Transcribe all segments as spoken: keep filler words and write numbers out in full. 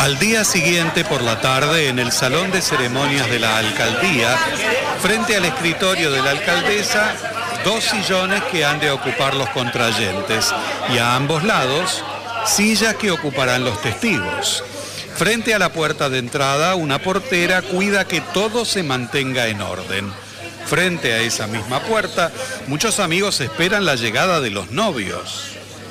Al día siguiente, por la tarde, en el salón de ceremonias de la alcaldía, frente al escritorio de la alcaldesa, dos sillones que han de ocupar los contrayentes y a ambos lados, sillas que ocuparán los testigos. Frente a la puerta de entrada, una portera cuida que todo se mantenga en orden. Frente a esa misma puerta, muchos amigos esperan la llegada de los novios.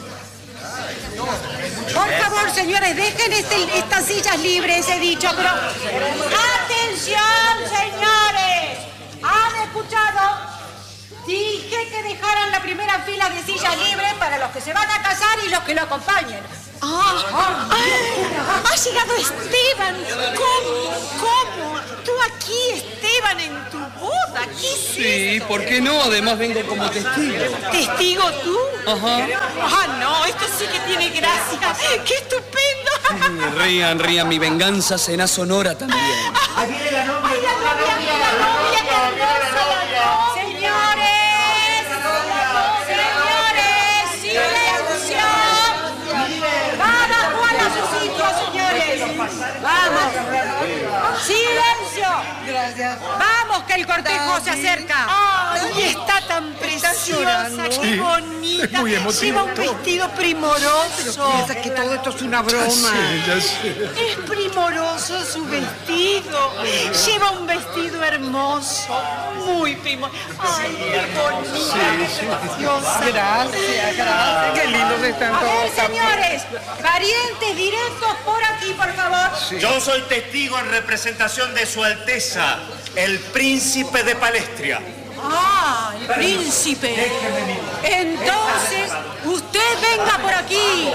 Por favor, señores, dejen este, estas sillas libres, he dicho, pero... ¡Atención, señores! ¿Han escuchado? Dije que dejaran la primera fila de sillas libres para los que se van a casar y los que lo acompañen. ¡Ah! ah, ah ¡Ha llegado Esteban! ¿Cómo? ¿Cómo? ¿Tú aquí, Esteban, en tu boda? ¿Qué es Sí, esto? ¿por qué no? Además vengo como testigo. ¿Testigo tú? Ajá. ¡Ah, no! Esto sí que tiene gracia. ¡Qué estupendo! Rían, rían, mi venganza será sonora también. ¡Ahí viene la novia! ¡Ay, la novia, mira la novia! ¡Qué hermosa la novia! ¡Señores! ¡Señores! ¡Silencio! ¡Vamos, Juan, a su sitio, señores! ¡Vamos! ¡Silencio! Gracias. ¡Vamos, que el cortejo se acerca! ¡Ay, está tan preciosa! ¡Qué Sí, bonita! es muy emotivo Lleva un todo. vestido primoroso. Piensa que todo esto es una broma. Sí, ya sé. Es primoroso su vestido. Lleva un vestido hermoso. Muy primoroso. ¡Ay, qué bonita! Preciosa. Gracias, gracias. Qué lindos están A ver, todos. señores, parientes directos por aquí, por favor. Yo soy testigo en representación de Su Alteza, el príncipe de Palestria. Ah, el príncipe. Entonces, usted venga por aquí.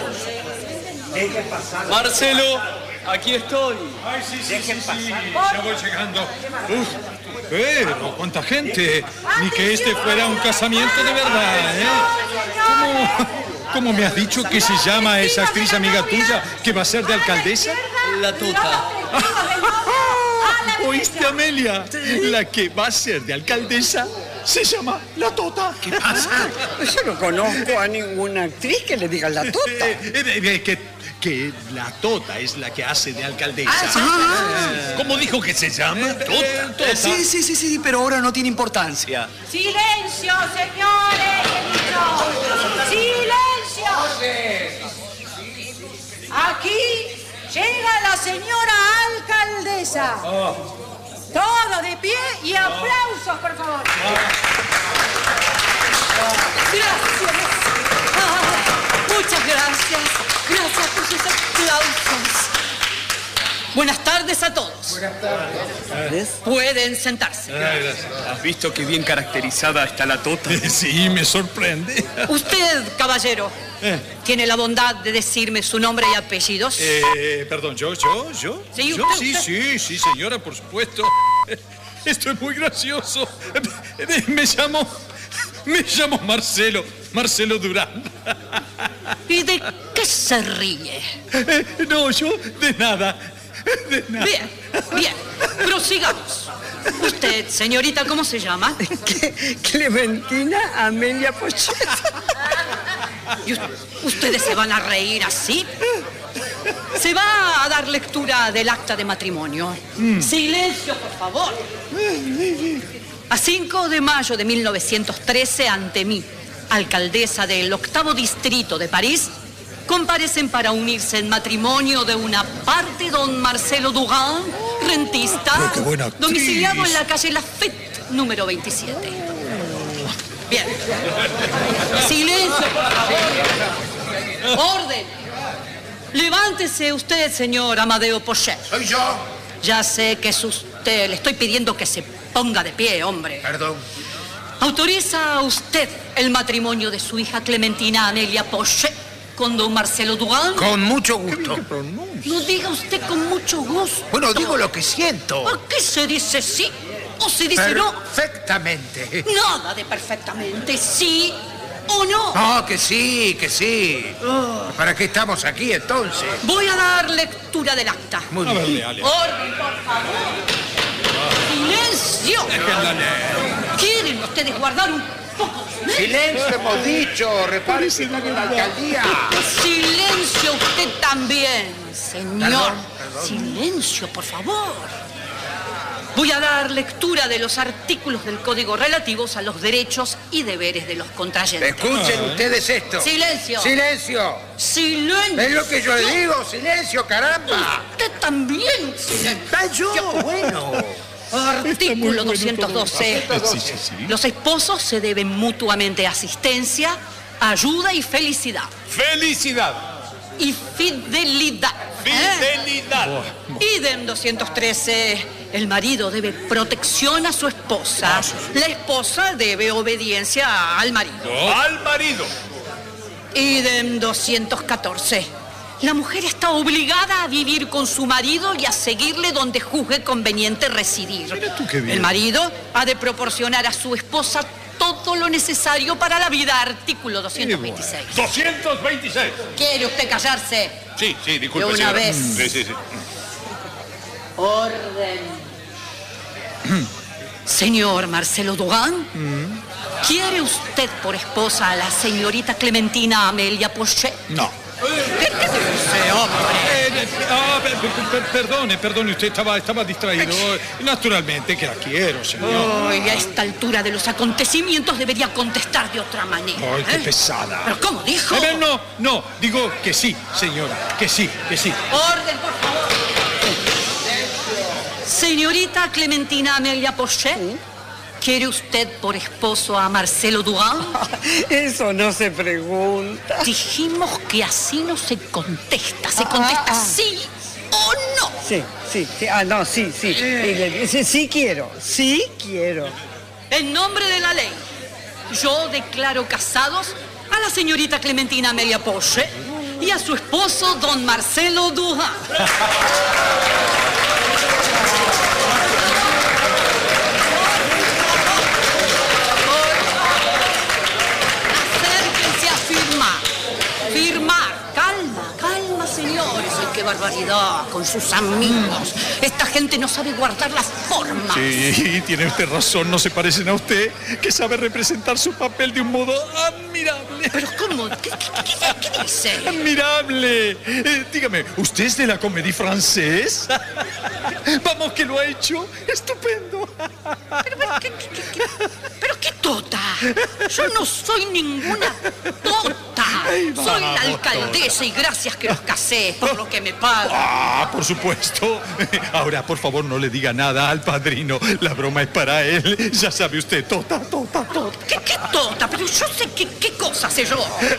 Marcelo, aquí estoy. Ay, sí, sí, sí, sí, ya voy llegando. Uf, pero cuánta gente. Ni que este fuera un casamiento de verdad, ¿eh? ¿Cómo, cómo me has dicho que se llama esa actriz amiga tuya que va a ser de alcaldesa? La Tota. ¿Oíste, Amelia? La que va a ser de alcaldesa se llama La Tota. ¿Qué pasa? Yo no conozco a ninguna actriz que le diga la tota. Eh, eh, eh, que, que la Tota es la que hace de alcaldesa. Ah, ¿Cómo dijo que se llama? Tota. Tota. Sí, sí, sí, sí, pero ahora no tiene importancia. Silencio, señores, he dicho. Silencio. Aquí llega la señora alcaldesa. Todo de pie y aplausos, por favor. Gracias. Ah, muchas gracias. Gracias por sus aplausos. Buenas tardes a todos. Buenas tardes. Pueden sentarse. ¿Has visto qué bien caracterizada está la Tota? Sí, me sorprende. Usted, caballero, ¿tiene la bondad de decirme su nombre y apellidos? Eh, perdón, ¿yo, yo, yo? Sí, ¿Yo? usted, Sí, usted. sí, sí, señora, por supuesto. Esto es muy gracioso. Me llamo... Me llamo Marcelo. Marcelo Durán. ¿Y de qué se ríe? Eh, No, yo de nada. De nada. Bien, bien. Prosigamos. Usted, señorita, ¿cómo se llama? que Clementina Amelia Pochet. ¿Y us- ustedes se van a reír así? Se va a dar lectura del acta de matrimonio. Silencio, por favor. A cinco de mayo de mil novecientos trece, ante mí, alcaldesa del octavo distrito de París, comparecen para unirse en matrimonio de una parte don Marcelo Durán, rentista, Pero qué buena actriz. domiciliado en la calle Lafette, número veintisiete. Bien. Silencio, por favor. Orden. Levántese usted, señor Amadeo Pochet. ¿Soy yo? Ya sé que es usted. Le estoy pidiendo que se ponga de pie, hombre. Perdón. ¿Autoriza usted el matrimonio de su hija Clementina Amelia Pochet con don Marcelo Durán? Con mucho gusto. No diga usted con mucho gusto. Bueno, digo lo que siento. ¿Por qué se dice sí o se dice no? Perfectamente. Nada de perfectamente sí o no. No, que sí, que sí. ¿Para qué estamos aquí entonces? Voy a dar lectura del acta. Muy A ver, bien. lea, lea. Orden, por favor. Silencio. ¿Quieren ustedes guardar un poco. ¿eh? Silencio, hemos dicho. Repárese en la alcaldía. Silencio usted también, señor. Perdón, perdón. Silencio, por favor. Voy a dar lectura de los artículos del Código relativos a los derechos y deberes de los contrayentes. Escuchen ustedes esto. Silencio. Silencio. Silencio. Es lo que yo le digo. Silencio, caramba. Usted también. Está yo, bueno. Artículo doscientos doce. Sí, sí, sí. Los esposos se deben mutuamente asistencia, ayuda y felicidad. ¡Felicidad! Y fidelidad. ¡Fidelidad! ¿Eh? Idem doscientos trece. El marido debe protección a su esposa. La esposa debe obediencia al marido. ¡Al marido! Idem doscientos catorce. La mujer está obligada a vivir con su marido y a seguirle donde juzgue conveniente residir. Mira tú qué bien. El marido ha de proporcionar a su esposa todo lo necesario para la vida. Artículo doscientos veintiséis. doscientos veintiséis. ¿Quiere usted callarse? Sí, sí, disculpe, De una señora. vez. Sí, sí, sí. Orden. Señor Marcelo Dugan, ¿quiere usted por esposa a la señorita Clementina Amelia Pochet? No. ¿Qué, qué dice, hombre? Eh, ah, per- per- per- perdone, perdone, usted estaba, estaba distraído. Naturalmente que la quiero, señor. Ay, a esta altura de los acontecimientos debería contestar de otra manera. Ay, qué ¿eh? pesada. ¿Pero cómo dijo? Eh, no, no, digo que sí, señora, que sí, que sí. Orden, por favor. Señorita Clementina Amelia Pochet, ¿quiere usted por esposo a Marcelo Dugan? Eso no se pregunta. Dijimos que así no se contesta. Se Ah, contesta ah. sí o no. Sí, sí, sí. Ah, no, sí, sí. Y le dice, sí quiero, sí quiero. En nombre de la ley, yo declaro casados a la señorita Clementina Amelia Pochet y a su esposo, don Marcelo Dugan. Acérquense a firmar. Firmar. Calma, calma, señores. Ay, qué barbaridad con sus amigos. Esta gente no sabe guardar las formas. Sí, tiene usted razón, no se parecen a usted, que sabe representar su papel de un modo admirable. ¿Pero cómo? ¿Qué, qué- qué- qué dice? ¡Admirable! Eh, dígame, ¿usted es de la comédie francés? Vamos, que lo ha hecho estupendo. Pero, pero, ¿qué, qué- qué- qué- pero qué tota. Yo no soy ninguna tota. Soy la alcaldesa y gracias que los casé por lo que me pagan. Ah, por supuesto. Ahora, por favor, no le diga nada al padrino. La broma es para él. Ya sabe usted, tota, tota, tota. ¿Qué, qué tota? Pero yo sé qué, qué cosa sé yo.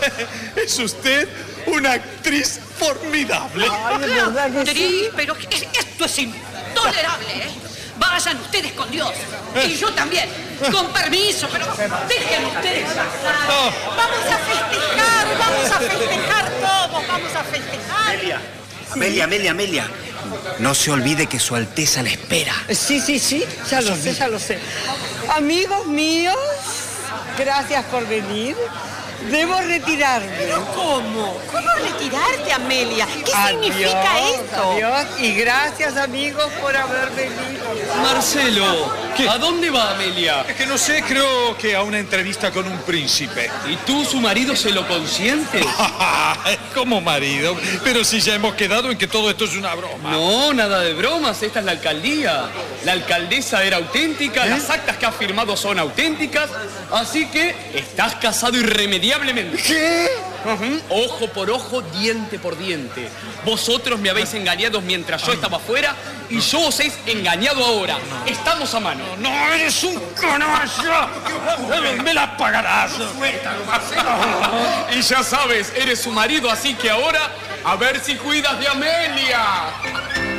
Es usted una actriz formidable. Ay, de verdad que sí. Actriz, pero es- esto es intolerable, ¿eh? Vayan ustedes con Dios. Y yo también. Con permiso, pero dejen ustedes pasar. Vamos a festejar, vamos a festejar todos, vamos a festejar. Amelia, Amelia, Amelia, Amelia. No se olvide que su Alteza la espera. Sí, sí, sí, ya lo sé, ya lo sé. Amigos míos, gracias por venir. Debo retirarme. ¿Cómo? ¿Cómo retirarte, Amelia? ¿Qué significa Adiós, esto? Adiós, y gracias, amigos, por haber venido. Marcelo, ¿a dónde va Amelia? Es que no sé, creo que a una entrevista con un príncipe. ¿Y tú, su marido, se lo consientes? Como marido. Pero si ya hemos quedado en que todo esto es una broma. No, nada de bromas, esta es la alcaldía. La alcaldesa era auténtica, las actas que has firmado son auténticas, así que estás casado irremediablemente. ¿Qué? Ujú, ojo por ojo, diente por diente. Vosotros me habéis engañado mientras yo estaba afuera y yo os he engañado ahora. Estamos a mano. ¡No, eres un canalla! ¡Me la pagarás! Y ya sabes, eres su marido, así que ahora a ver si cuidas de Amelia.